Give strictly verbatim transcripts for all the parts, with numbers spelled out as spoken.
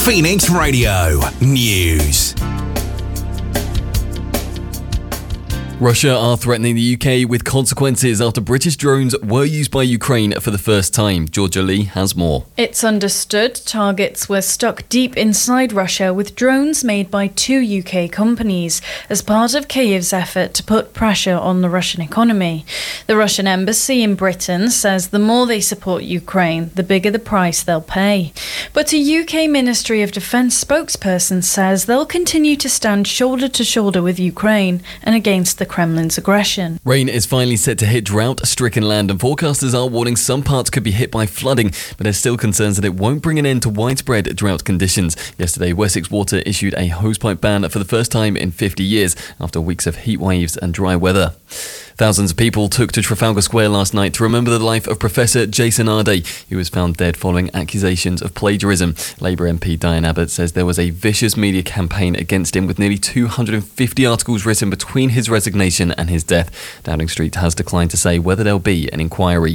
Phoenix Radio News. Russia are threatening the U K with consequences after British drones were used by Ukraine for the first time. Georgia Lee has more. It's understood targets were stuck deep inside Russia with drones made by two U K companies as part of Kyiv's effort to put pressure on the Russian economy. The Russian embassy in Britain says the more they support Ukraine, the bigger the price they'll pay. But a U K Ministry of Defence spokesperson says they'll continue to stand shoulder to shoulder with Ukraine and against the Kremlin's aggression. Rain is finally set to hit drought-stricken land, and forecasters are warning some parts could be hit by flooding, but there's still concerns that it won't bring an end to widespread drought conditions. Yesterday, Wessex Water issued a hosepipe ban for the first time in fifty years after weeks of heat waves and dry weather. Thousands of people took to Trafalgar Square last night to remember the life of Professor Jason Ardey, who was found dead following accusations of plagiarism. Labour M P Diane Abbott says there was a vicious media campaign against him with nearly two hundred fifty articles written between his resignation and his death. Downing Street has declined to say whether there'll be an inquiry.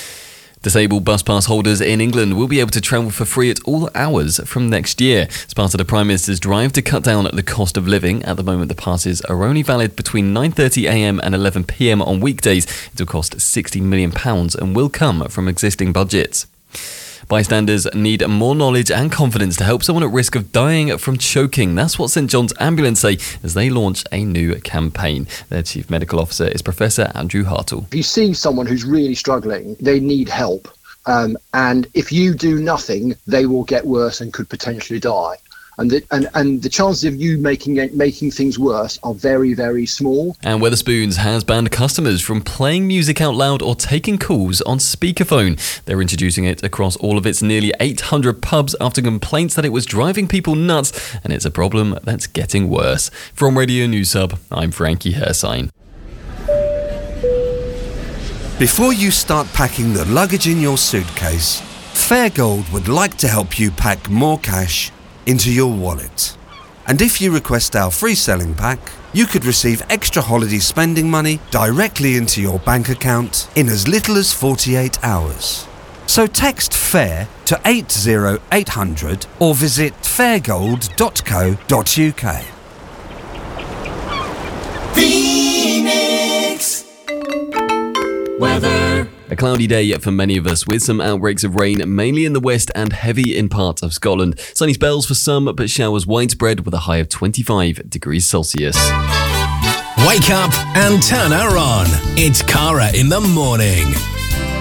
Disabled bus pass holders in England will be able to travel for free at all hours from next year. As part of the Prime Minister's drive to cut down the cost of living, at the moment the passes are only valid between nine thirty a m and eleven p m on weekdays. It will cost sixty million pounds and will come from existing budgets. Bystanders need more knowledge and confidence to help someone at risk of dying from choking. That's what St John's Ambulance say as they launch a new campaign. Their Chief Medical Officer is Professor Andrew Hartle. If you see someone who's really struggling, they need help. Um, and if you do nothing, they will get worse and could potentially die. And the, and, and the chances of you making making things worse are very, very small. And Wetherspoons has banned customers from playing music out loud or taking calls on speakerphone. They're introducing it across all of its nearly eight hundred pubs after complaints that it was driving people nuts, and it's a problem that's getting worse. From Radio News Hub, I'm Frankie Hersine. Before you start packing the luggage in your suitcase, Fairgold would like to help you pack more cash into your wallet. And if you request our free selling pack, you could receive extra holiday spending money directly into your bank account in as little as forty-eight hours. So text FAIR to eight zero eight hundred or visit fairgold dot co dot u k. Phoenix weather. A cloudy day for many of us, with some outbreaks of rain, mainly in the west and heavy in parts of Scotland. Sunny spells for some, but showers widespread with a high of twenty-five degrees Celsius. Wake up and turn her on. It's Cara in the morning.